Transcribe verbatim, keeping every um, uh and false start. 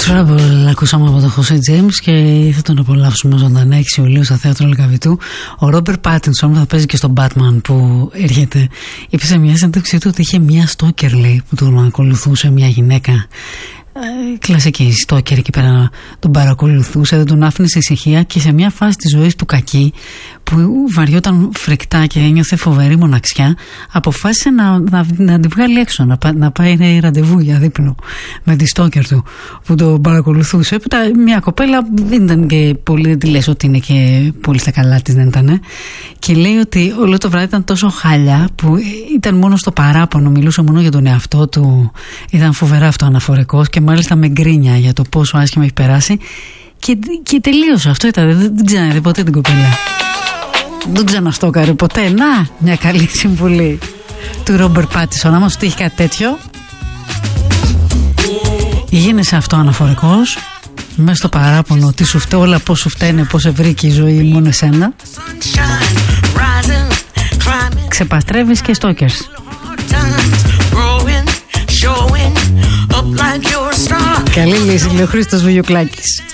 Trouble ακούσαμε από τον Jose James και θα τον απολαύσουμε ζωντανά έξι Ιουλίου στο θέατρο Λυκαβητού. Ο Ρόμπερτ Πάτινσον θα παίζει και στον Batman που έρχεται. Είπε σε μια συνέντευξή του ότι είχε μια στόκερ, λέει, που τον ακολουθούσε, μια γυναίκα. Ε, κλασική στόκερ εκεί πέρα, τον παρακολουθούσε, δεν τον άφηνε σε ησυχία και σε μια φάση της ζωής του κακή που βαριόταν φρικτά και ένιωθε φοβερή μοναξιά, αποφάσισε να, να, να τη βγάλει έξω, να, να πάει ραντεβού για δείπνο με τη στόκερ του που τον παρακολουθούσε. Που τα, μια κοπέλα δεν ήταν και πολύ, δεν τη λες ότι είναι και πολύ στα καλά της, δεν ήταν. Και λέει ότι όλο το βράδυ ήταν τόσο χάλια που ήταν μόνο στο παράπονο, μιλούσε μόνο για τον εαυτό του, ήταν φοβερά αυτοαναφορικός και μάλιστα με γκρίνια για το πόσο άσχημα έχει περάσει. Και, και τελείωσε. Αυτό ήταν. Δεν, δεν ξαναδεί ποτέ την κοπέλα. Δεν ξαναστόκαρε ποτέ. Να, μια καλή συμβουλή του Ρόμπερτ Πάτινσον. Άμα σου τύχει κάτι τέτοιο, γίνεσαι αυτοαναφορικός, μέσα στο παράπονο, τι σου φταίει, όλα πώς σου φταίνε, πώς σε βρήκε η ζωή μόνο εσένα. Ξεπαστρεύεις και στόκερς. Καλή λύση, λέει ο Χρήστος Βουγιουκλάκης.